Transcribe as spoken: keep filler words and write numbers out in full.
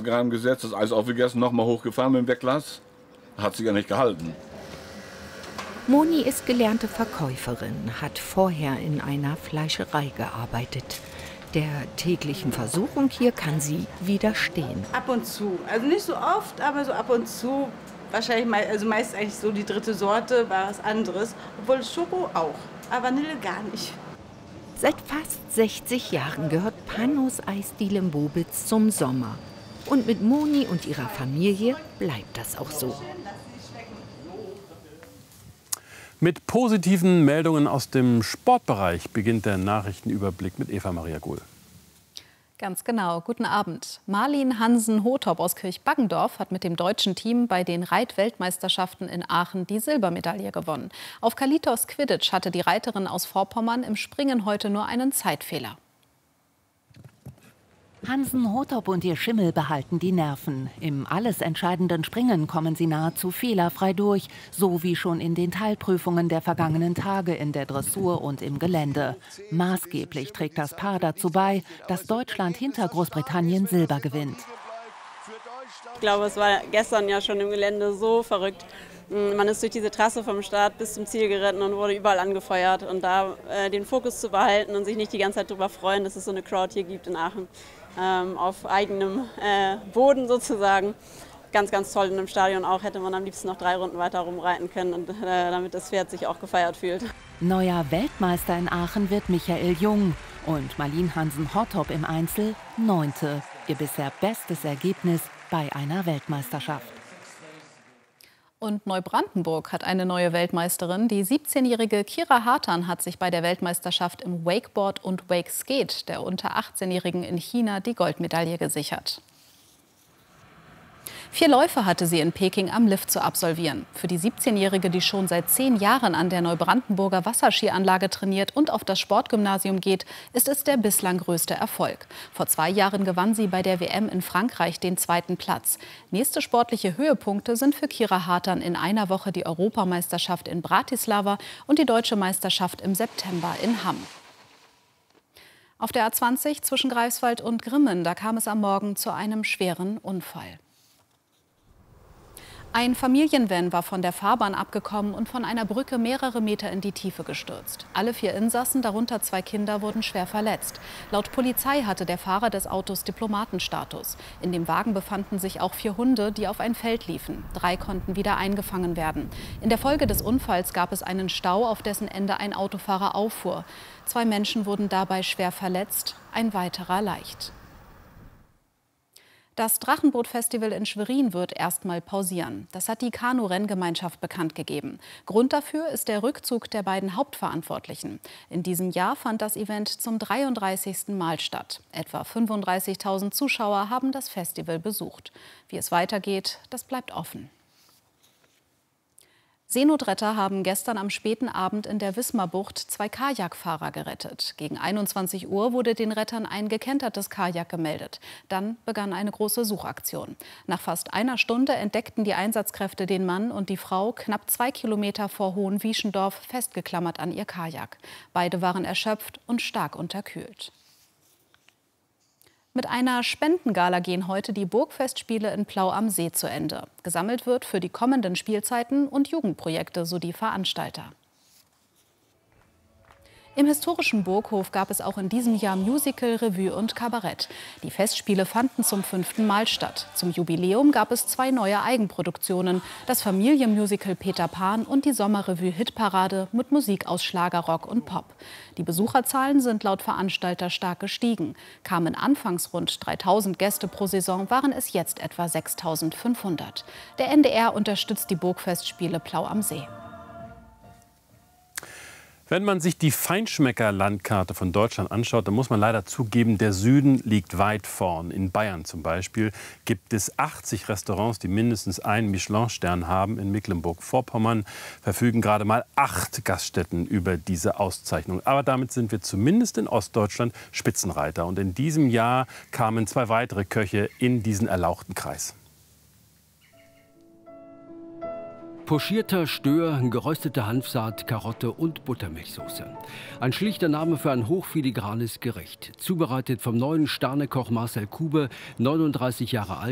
Wassergraben gesetzt, das Eis aufgegessen, nochmal hochgefahren mit dem Wegglas. Hat sich ja nicht gehalten. Moni ist gelernte Verkäuferin, hat vorher in einer Fleischerei gearbeitet. Der täglichen Versuchung hier kann sie widerstehen. Ab und zu, also nicht so oft, aber so ab und zu. Wahrscheinlich, mei- also meist eigentlich so die dritte Sorte, war was anderes. Obwohl Schoko auch, aber Vanille gar nicht. Seit fast sechzig Jahren gehört Panos Eisdiele in Bobitz zum Sommer. Und mit Moni und ihrer Familie bleibt das auch so. Mit positiven Meldungen aus dem Sportbereich beginnt der Nachrichtenüberblick mit Eva Maria Gohl. Ganz genau. Guten Abend. Marlin Hansen-Hotop aus Kirchbaggendorf hat mit dem deutschen Team bei den Reitweltmeisterschaften in Aachen die Silbermedaille gewonnen. Auf Kalitos Quidditch hatte die Reiterin aus Vorpommern im Springen heute nur einen Zeitfehler. Hansen-Hotop und ihr Schimmel behalten die Nerven. Im alles entscheidenden Springen kommen sie nahezu fehlerfrei durch, so wie schon in den Teilprüfungen der vergangenen Tage in der Dressur und im Gelände. Maßgeblich trägt das Paar dazu bei, dass Deutschland hinter Großbritannien Silber gewinnt. Ich glaube, es war gestern ja schon im Gelände so verrückt. Man ist durch diese Trasse vom Start bis zum Ziel geritten und wurde überall angefeuert. Und da äh, den Fokus zu behalten und sich nicht die ganze Zeit darüber freuen, dass es so eine Crowd hier gibt in Aachen, ähm, auf eigenem äh, Boden sozusagen. Ganz, ganz toll in einem Stadion auch. Hätte man am liebsten noch drei Runden weiter rumreiten können, und, äh, damit das Pferd sich auch gefeiert fühlt. Neuer Weltmeister in Aachen wird Michael Jung und Marlin Hansen-Hotop im Einzel Neunte. Ihr bisher bestes Ergebnis bei einer Weltmeisterschaft. Und Neubrandenburg hat eine neue Weltmeisterin. Die siebzehnjährige Kira Hartan hat sich bei der Weltmeisterschaft im Wakeboard und Wakeskate der unter achtzehnjährigen in China die Goldmedaille gesichert. Vier Läufe hatte sie in Peking am Lift zu absolvieren. Für die siebzehnjährige, die schon seit zehn Jahren an der Neubrandenburger Wasserskianlage trainiert und auf das Sportgymnasium geht, ist es der bislang größte Erfolg. Vor zwei Jahren gewann sie bei der W M in Frankreich den zweiten Platz. Nächste sportliche Höhepunkte sind für Kira Hartan in einer Woche die Europameisterschaft in Bratislava und die Deutsche Meisterschaft im September in Hamm. Auf der A zwanzig zwischen Greifswald und Grimmen, da kam es am Morgen zu einem schweren Unfall. Ein Familienvan war von der Fahrbahn abgekommen und von einer Brücke mehrere Meter in die Tiefe gestürzt. Alle vier Insassen, darunter zwei Kinder, wurden schwer verletzt. Laut Polizei hatte der Fahrer des Autos Diplomatenstatus. In dem Wagen befanden sich auch vier Hunde, die auf ein Feld liefen. Drei konnten wieder eingefangen werden. In der Folge des Unfalls gab es einen Stau, auf dessen Ende ein Autofahrer auffuhr. Zwei Menschen wurden dabei schwer verletzt, ein weiterer leicht. Das Drachenboot-Festival in Schwerin wird erstmal pausieren. Das hat die Kanu-Renngemeinschaft bekannt gegeben. Grund dafür ist der Rückzug der beiden Hauptverantwortlichen. In diesem Jahr fand das Event zum dreiunddreißigsten Mal statt. Etwa fünfunddreißigtausend Zuschauer haben das Festival besucht. Wie es weitergeht, das bleibt offen. Seenotretter haben gestern am späten Abend in der Wismarbucht zwei Kajakfahrer gerettet. Gegen einundzwanzig Uhr wurde den Rettern ein gekentertes Kajak gemeldet. Dann begann eine große Suchaktion. Nach fast einer Stunde entdeckten die Einsatzkräfte den Mann und die Frau knapp zwei Kilometer vor Hohenwieschendorf festgeklammert an ihr Kajak. Beide waren erschöpft und stark unterkühlt. Mit einer Spendengala gehen heute die Burgfestspiele in Plau am See zu Ende. Gesammelt wird für die kommenden Spielzeiten und Jugendprojekte, so die Veranstalter. Im historischen Burghof gab es auch in diesem Jahr Musical, Revue und Kabarett. Die Festspiele fanden zum fünften Mal statt. Zum Jubiläum gab es zwei neue Eigenproduktionen, das Familienmusical Peter Pan und die Sommerrevue Hitparade mit Musik aus Schlager, Rock und Pop. Die Besucherzahlen sind laut Veranstalter stark gestiegen. Kamen anfangs rund dreitausend Gäste pro Saison, waren es jetzt etwa sechstausendfünfhundert. Der N D R unterstützt die Burgfestspiele Plau am See. Wenn man sich die Feinschmecker-Landkarte von Deutschland anschaut, dann muss man leider zugeben, der Süden liegt weit vorn. In Bayern zum Beispiel gibt es achtzig Restaurants, die mindestens einen Michelin-Stern haben. In Mecklenburg-Vorpommern verfügen gerade mal acht Gaststätten über diese Auszeichnung. Aber damit sind wir zumindest in Ostdeutschland Spitzenreiter. Und in diesem Jahr kamen zwei weitere Köche in diesen erlauchten Kreis. Pochierter Stör, geröstete Hanfsaat, Karotte und Buttermilchsoße. Ein schlichter Name für ein hochfiligranes Gericht. Zubereitet vom neuen Sternekoch Marcel Kube, neununddreißig Jahre alt.